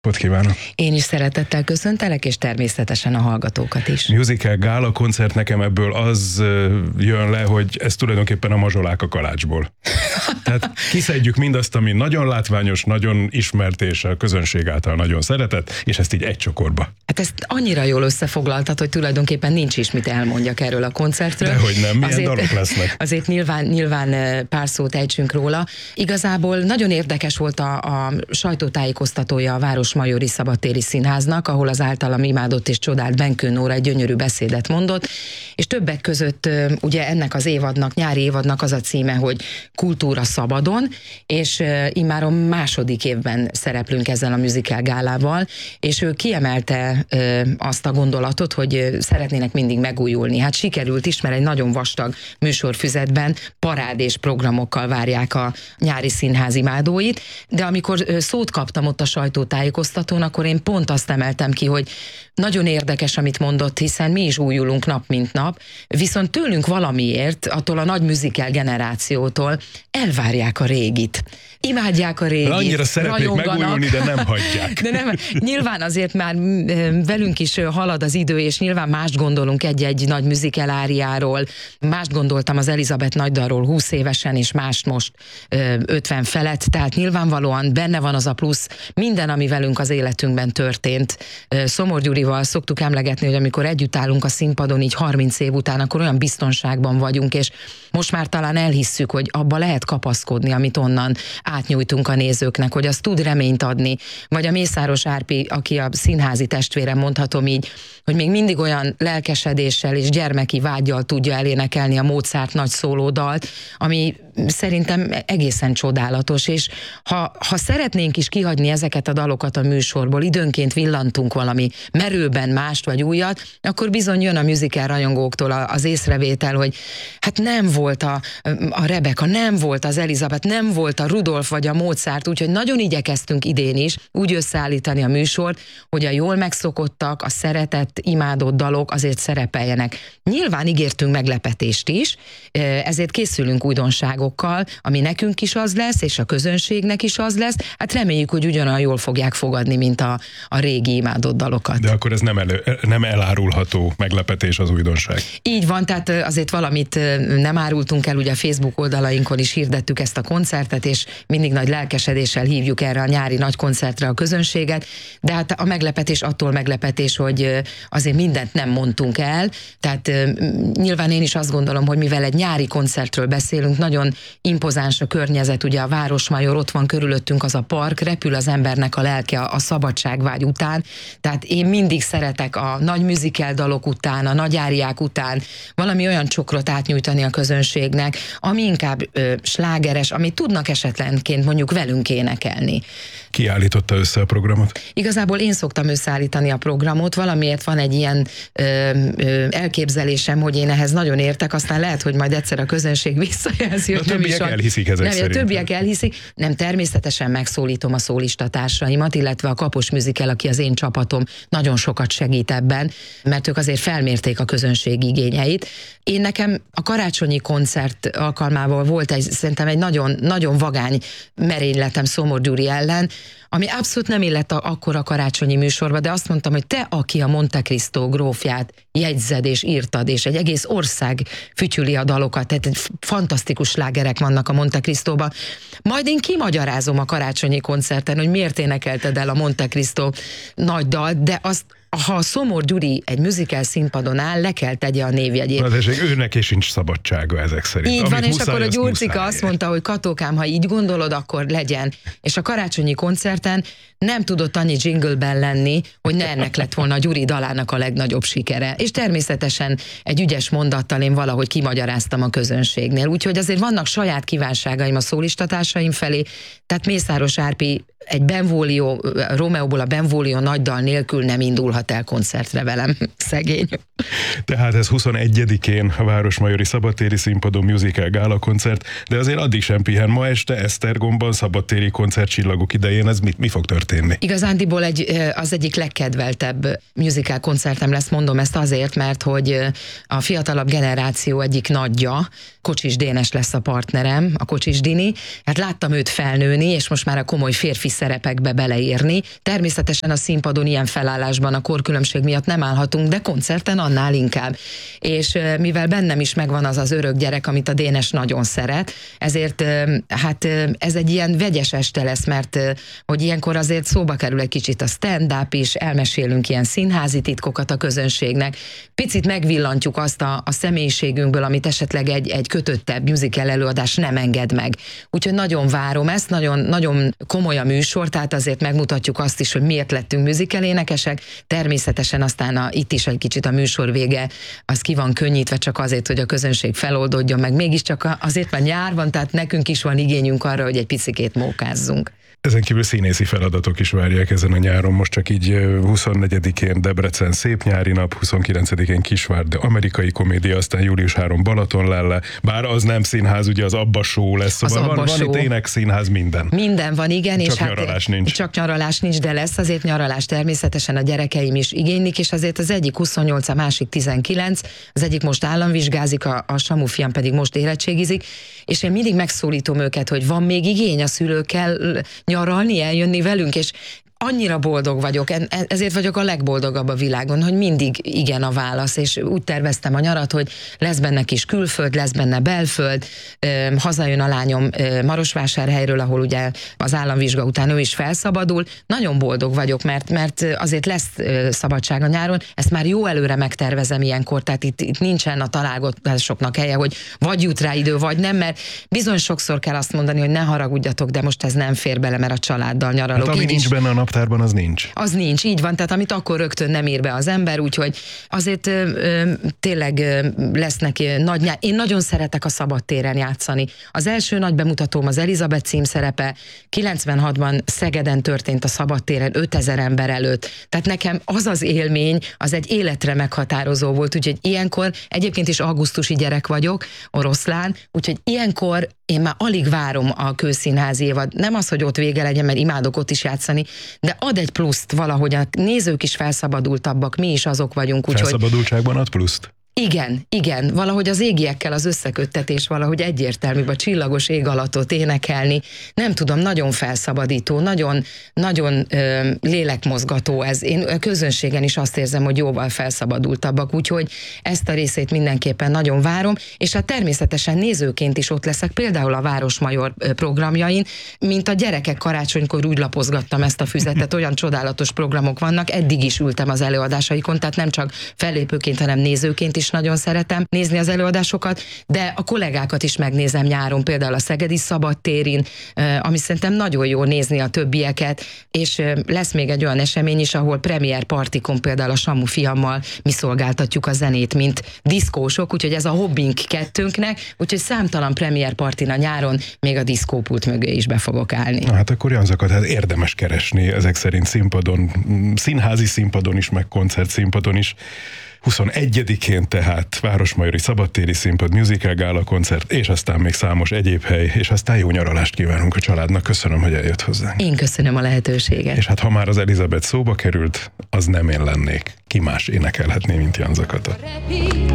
Napot kívánok! Én is szeretettel köszöntelek, és természetesen a hallgatókat is. Musical gála koncert, nekem ebből az jön le, hogy ez tulajdonképpen a mazsolák a kalácsból. Tehát kiszedjük mindazt, ami nagyon látványos, nagyon ismert, és a közönség által nagyon szeretett, és ezt így egy csokorba. Hát ezt annyira jól összefoglaltad, hogy tulajdonképpen nincs is mit elmondjak erről a koncertről. Dehogy nem, milyen dalok lesznek. Azért nyilván pár szót ejtsünk róla. Igazából nagyon érdekes volt a sajtótájékoztatója a Városmajori Szabadtéri Színháznak, ahol az általam imádott és csodált Benkő Nóra egy gyönyörű beszédet mondott, és többek között ugye ennek az évadnak, nyári évadnak az a címe, hogy Kultúra szabadon, és immáron második évben szereplünk ezzel a musical gálával, és ő kiemelte azt a gondolatot, hogy szeretnének mindig megújulni. Hát sikerült is, mert egy nagyon vastag műsorfüzetben parádés programokkal várják a nyári színház imádóit, de amikor szót kaptam ott a sajtótájékoztatón, akkor én pont azt emeltem ki, hogy nagyon érdekes, amit mondott, hiszen mi is újulunk nap mint nap, viszont tőlünk valamiért, attól a nagy musical generációtól elvárják a régit. Imádják a régit. Annyira szeretnék rajonganak. megújulni, de nem hagyják. De nem, nyilván azért már velünk is halad az idő, és nyilván mást gondolunk egy-egy nagy musical áriáról. Mást gondoltam az Elizabeth nagydalról 20 évesen, és mást most 50 felett, tehát nyilvánvalóan benne van az a plusz, minden, ami velünk az életünkben történt. Szomor Gyurival szoktuk emlegetni, hogy amikor együtt állunk a színpadon így 30 év után, akkor olyan biztonságban vagyunk, és most már talán elhisszük, hogy abba lehet kapaszkodni, amit onnan átnyújtunk a nézőknek, hogy az tud reményt adni. Vagy a Mészáros Árpi, aki a színházi testvérem, mondhatom így, hogy még mindig olyan lelkesedéssel és gyermeki vággyal tudja elénekelni a Mozart nagy szólódalt, ami szerintem egészen csodálatos, és ha szeretnénk is kihagyni ezeket a dalokat a műsorból, időnként villantunk valami merőben mást vagy újat, akkor bizony jön a musical rajongóktól az észrevétel, hogy hát nem volt a Rebecca, nem volt az Elizabeth, nem volt a Rudolf vagy a Mozart, úgyhogy nagyon igyekeztünk idén is úgy összeállítani a műsort, hogy a jól megszokottak, a szeretett, imádott dalok azért szerepeljenek. Nyilván ígértünk meglepetést is, ezért készülünk újdonságokkal, ami nekünk is az lesz, és a közönségnek is az lesz. Hát reméljük, hogy ugyanolyan jól fogják fogadni, mint a régi imádott dalokat. De akkor ez nem elárulható meglepetés, az újdonság. Így van, tehát azért valamit nem árultunk el, ugye a Facebook oldalainkon is hirdettük ezt a koncertet, és mindig nagy lelkesedéssel hívjuk erre a nyári nagy koncertre a közönséget, de hát a meglepetés attól meglepetés, hogy azért mindent nem mondtunk el, tehát nyilván én is azt gondolom, hogy mivel egy nyári koncertről beszélünk, nagyon impozáns a környezet, ugye a Városmajor, ott van körülöttünk az a park, repül az embernek a lelke a szabadságvágy után, tehát én mindig szeretek a nagy musical dalok után, a nagy áriák után valami olyan csokrot átnyújtani a közönségnek, ami inkább slágeres, amit tudnak esetlenként mondjuk velünk énekelni. Ki állította össze a programot? Igazából én szoktam összeállítani a programot, valamiért van egy ilyen elképzelésem, hogy én ehhez nagyon értek, aztán lehet, hogy majd egyszer a közönség visszajelzi, hogy nem is elhiszik ezek nem, szerint. A többiek elhiszik. Nem, természetesen megszólítom a szólistatársaimat, illetve a Kapos Musical, aki az én csapatom, nagyon sokat segít ebben, mert ők azért felmérték a közönség igényeit. Én nekem a karácsonyi koncert alkalmával volt szerintem egy nagyon, nagyon vagány merényletem Szomor Gyuri ellen, ami abszolút nem illett akkor a karácsonyi műsorba, de azt mondtam, hogy te, aki a Monte Cristo grófját jegyzed és írtad, és egy egész ország fütyüli a dalokat, tehát fantasztikus slágerek vannak a Monte Cristóban. Majd én kimagyarázom a karácsonyi koncerten, hogy miért énekelted el a Monte Cristo nagy dalt, de azt ha a Szomor Gyuri egy musical színpadon áll, le kell tegye a névjegyét. Őnek is sincs szabadsága ezek szerint. Így van, és akkor a Gyurcika azt mondta, hogy Katókám, ha így gondolod, akkor legyen. És a karácsonyi koncerten nem tudott annyi jingleben lenni, hogy ne ennek lett volna a Gyuri dalának a legnagyobb sikere. És természetesen egy ügyes mondattal én valahogy kimagyaráztam a közönségnél. Úgyhogy azért vannak saját kívánságaim a szólistatársaim felé, tehát Mészáros Árpi egy Benvolio, Romeóból a Benvolio nagy dal nélkül nem indulhat indulhat el koncertre velem, szegény. Tehát ez 21-én a Városmajori Szabadtéri Színpadon musical gála koncert, de azért addig sem pihen. Ma este Esztergomban szabadtéri koncertcsillagok idején ez mi fog történni? Igazándiból az egyik legkedveltebb musical koncertem lesz, mondom ezt azért, mert hogy a fiatalabb generáció egyik nagyja, Kocsis Dénes lesz a partnerem, a Kocsis Dini. Hát láttam őt felnőni, és most már a komoly férfi szerepekbe beleírni. Természetesen a színpadon ilyen felállásban a korkülönbség miatt nem állhatunk, de koncerten annál inkább. És mivel bennem is megvan az az örök gyerek, amit a Dénes nagyon szeret, ezért hát ez egy ilyen vegyes este lesz, mert hogy ilyenkor azért szóba kerül egy kicsit a stand-up is, elmesélünk ilyen színházi titkokat a közönségnek, picit megvillantjuk azt a személyiségünkből, amit esetleg egy kötöttebb musical előadás nem enged meg. Úgyhogy nagyon várom ezt, nagyon, nagyon komoly a műsor, tehát azért megmutatjuk azt is, hogy miért lettünk musical énekesek. Természetesen aztán itt is egy kicsit a műsor vége, az ki van könnyítve csak azért, hogy a közönség feloldódjon meg. Mégiscsak azért, mert nyár van, tehát nekünk is van igényünk arra, hogy egy picikét mókázzunk. Ezen kívül színészi feladatok is várják ezen a nyáron, most csak így 24-én Debrecen szép nyári nap, 29-én Kisvárda amerikai komédia, aztán július 3 Balatonlelle, bár az nem színház, ugye az Abba Show lesz, szóval van itt énekszínház, minden. Minden van, igen. Csak és nyaralás nincs. Csak nyaralás nincs, de lesz azért nyaralás, természetesen a gyerekeim is igénylik, és azért az egyik 28, a másik 19, az egyik most államvizsgázik, a Samu fiam pedig most érettségizik, és én mindig megszólítom őket, hogy van még igény a szülőkkel nyaralni, eljönni velünk, és annyira boldog vagyok, ezért vagyok a legboldogabb a világon, hogy mindig igen a válasz, és úgy terveztem a nyarat, hogy lesz benne kis külföld, lesz benne belföld, hazajön a lányom Marosvásárhelyről, ahol ugye az államvizsga után ő is felszabadul. Nagyon boldog vagyok, mert azért lesz szabadság a nyáron, ezt már jó előre megtervezem ilyenkor, tehát itt nincsen a találgatásoknak helye, hogy vagy jut rá idő, vagy nem, mert bizony sokszor kell azt mondani, hogy ne haragudjatok, de most ez nem fér bele, mert a családdal nyaralok. Hát ami nincs benne a naptárban, az nincs. Az nincs, így van, tehát amit akkor rögtön nem ír be az ember, úgyhogy azért tényleg lesznek nagy nyár. Én nagyon szeretek a szabadtéren játszani. Az első nagy bemutatóm az Elizabeth címszerepe, 96-ban Szegeden történt a szabadtéren 5000 ember előtt. Tehát nekem az az élmény, az egy életre meghatározó volt, úgyhogy ilyenkor, egyébként is augusztusi gyerek vagyok, oroszlán, úgyhogy ilyenkor én már alig várom a Kőszínházi évad. Nem az, hogy ott vége legyen, mert imádok ott is játszani, de ad egy pluszt valahogy, a nézők is felszabadultabbak, mi is azok vagyunk. Felszabadultságban ad pluszt? Igen, valahogy az égiekkel az összeköttetés valahogy egyértelműbb, a csillagos ég alattot énekelni, nem tudom, nagyon felszabadító, nagyon lélekmozgató ez. Én a közönségen is azt érzem, hogy jóval felszabadultabbak, úgyhogy ezt a részét mindenképpen nagyon várom, és hát természetesen nézőként is ott leszek, például a Városmajor programjain, mint a gyerekek karácsonykor úgy lapozgattam ezt a füzetet, olyan csodálatos programok vannak, eddig is ültem az előadásaikon, tehát nem csak fellépőként, hanem nézőként is nagyon szeretem nézni az előadásokat, de a kollégákat is megnézem nyáron, például a Szegedi Szabadtérin, ami szerintem nagyon jó nézni a többieket, és lesz még egy olyan esemény is, ahol premier partikon például a Samu fiammal mi szolgáltatjuk a zenét, mint diszkósok, úgyhogy ez a hobbink kettőnknek, úgyhogy számtalan premier partin a nyáron még a diszkópult mögé is be fogok állni. Na hát akkor Janzakat hát érdemes keresni ezek szerint színpadon, színházi színpadon is, meg koncert színpadon is. 21-én tehát Városmajori Szabadtéri Színpad, musical gála koncert, és aztán még számos egyéb hely, és aztán jó nyaralást kívánunk a családnak. Köszönöm, hogy eljött hozzánk. Én köszönöm a lehetőséget. És hát ha már az Elizabeth szóba került, az nem én lennék. Ki más énekelhetné, mint Janzakata.